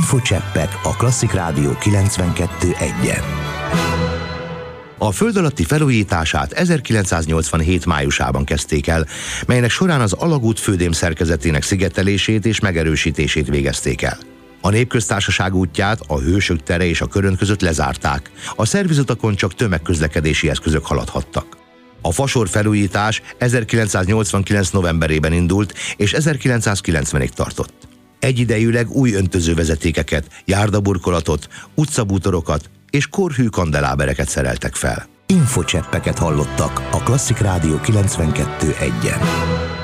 Infocseppek a Klasszik Rádió 92.1-en. A föld alatti felújítását 1987 májusában kezdték el, melynek során az alagút fődém szerkezetének szigetelését és megerősítését végezték el. A Népköztársaság útját a Hősök tere és a Körönd között lezárták, a szervizutakon csak tömegközlekedési eszközök haladhattak. A fasor felújítás 1989. novemberében indult és 1990-ig tartott. Egyidejűleg új öntözővezetékeket, járdaburkolatot, utcabútorokat és korhű kandelábereket szereltek fel. Infocseppeket hallottak a Klasszik Rádió 92.1-en.